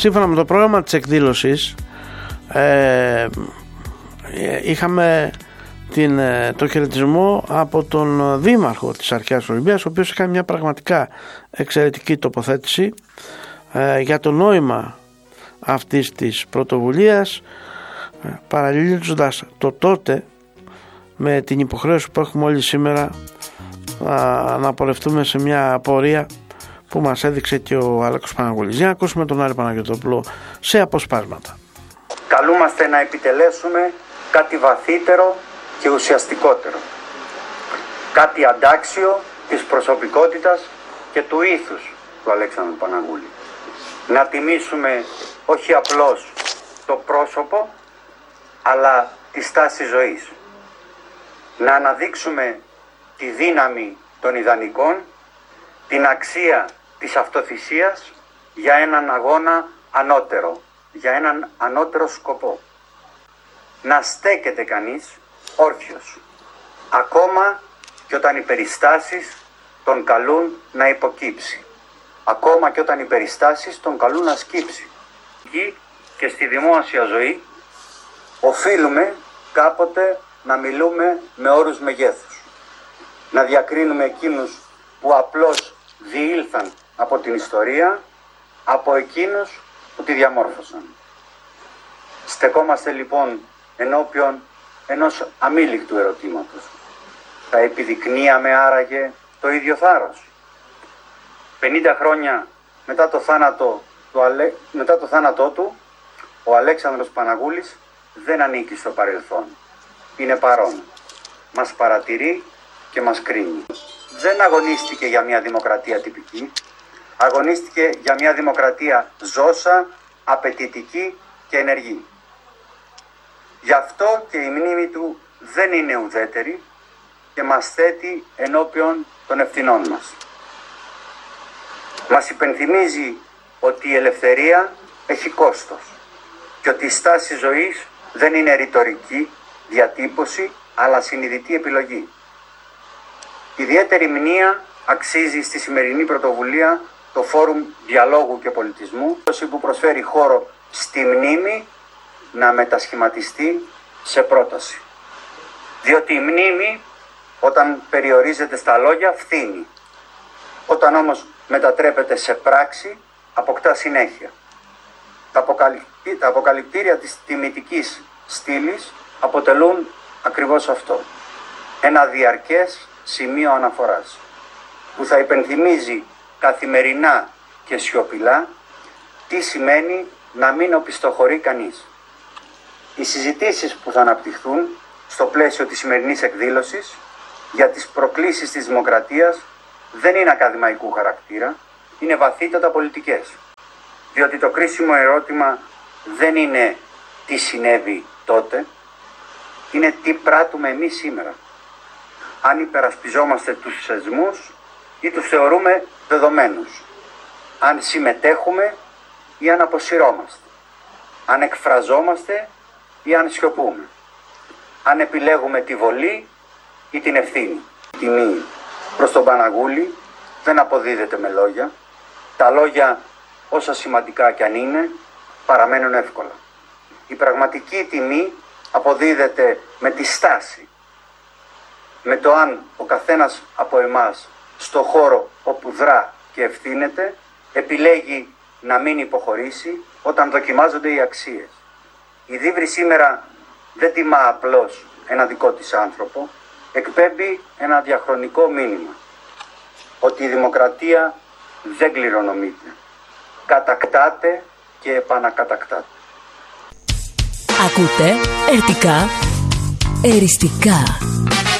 σύμφωνα με το πρόγραμμα της εκδήλωσης είχαμε το χαιρετισμό από τον Δήμαρχο της Αρχαίας Ολυμπίας, ο οποίος έκανε μια πραγματικά εξαιρετική τοποθέτηση για το νόημα αυτής της πρωτοβουλίας, παραλληλίζοντας το τότε με την υποχρέωση που έχουμε όλοι σήμερα να πορευτούμε σε μια πορεία που μας έδειξε και ο Αλέκος Παναγούλης. Για να ακούσουμε τον Άρη Παναγιωτόπουλο σε αποσπάσματα. Καλούμαστε να επιτελέσουμε κάτι βαθύτερο και ουσιαστικότερο, κάτι αντάξιο της προσωπικότητας και του ήθους του Αλέξανδρου Παναγούλη. Να τιμήσουμε όχι απλώς το πρόσωπο, αλλά τη στάση ζωής. Να αναδείξουμε τη δύναμη των ιδανικών, την αξία της αυτοθυσίας για έναν αγώνα ανώτερο, για έναν ανώτερο σκοπό. Να στέκεται κανείς όρθιος, ακόμα και όταν οι περιστάσεις τον καλούν να υποκύψει, ακόμα και όταν οι περιστάσεις τον καλούν να σκύψει. Και στη δημόσια ζωή οφείλουμε κάποτε να μιλούμε με όρους μεγέθους, να διακρίνουμε εκείνους που απλώς διήλθαν από την ιστορία από εκείνους που τη διαμόρφωσαν. Στεκόμαστε λοιπόν ενώπιον ενός αμήλικτου ερωτήματος. Θα επιδεικνύαμε άραγε το ίδιο θάρρος? 50 χρόνια μετά το θάνατό του, ο Αλέξανδρος Παναγούλης δεν ανήκει στο παρελθόν. Είναι παρόν. Μας παρατηρεί και μας κρίνει. Δεν αγωνίστηκε για μια δημοκρατία τυπική. Αγωνίστηκε για μια δημοκρατία ζώσα, απαιτητική και ενεργή. Γι' αυτό και η μνήμη του δεν είναι ουδέτερη και μας θέτει ενώπιον των ευθυνών μας. Μας υπενθυμίζει ότι η ελευθερία έχει κόστος και ότι η στάση ζωής δεν είναι ρητορική διατύπωση, αλλά συνειδητή επιλογή. Ιδιαίτερη μνήα αξίζει στη σημερινή πρωτοβουλία το Φόρουμ Διαλόγου και Πολιτισμού, που προσφέρει χώρο στη μνήμη να μετασχηματιστεί σε πρόταση. Διότι η μνήμη, όταν περιορίζεται στα λόγια, φθήνει. Όταν όμως μετατρέπεται σε πράξη, αποκτά συνέχεια. Τα αποκαλυπτήρια της τιμητικής στήλης αποτελούν ακριβώς αυτό. Ένα διαρκές σημείο αναφοράς, που θα υπενθυμίζει καθημερινά και σιωπηλά τι σημαίνει να μην οπισθοχωρεί κανείς. Οι συζητήσεις που θα αναπτυχθούν στο πλαίσιο της σημερινής εκδήλωσης για τις προκλήσεις της δημοκρατίας δεν είναι ακαδημαϊκού χαρακτήρα, είναι βαθύτατα πολιτικές. Διότι το κρίσιμο ερώτημα δεν είναι τι συνέβη τότε, είναι τι πράττουμε εμείς σήμερα. Αν υπερασπιζόμαστε τους θεσμούς ή τους θεωρούμε δεδομένους. Αν συμμετέχουμε ή αν αποσυρώμαστε. Αν εκφραζόμαστε ή αν σιωπούμε. Αν επιλέγουμε τη βολή ή την ευθύνη. Η τιμή προς τον Παναγούλη δεν αποδίδεται με λόγια. Τα λόγια, όσα σημαντικά κι αν είναι, παραμένουν εύκολα. Η πραγματική τιμή αποδίδεται με τη στάση. Με το αν ο καθένας από εμάς στο χώρο όπου δρά και ευθύνεται επιλέγει να μην υποχωρήσει όταν δοκιμάζονται οι αξίες. Η Δίβρη σήμερα δεν τιμά απλώς ένα δικό της άνθρωπο, εκπέμπει ένα διαχρονικό μήνυμα. Ότι η δημοκρατία δεν κληρονομείται. Κατακτάται και επανακατακτάται. Ακούτε ερτικά, εριστικά.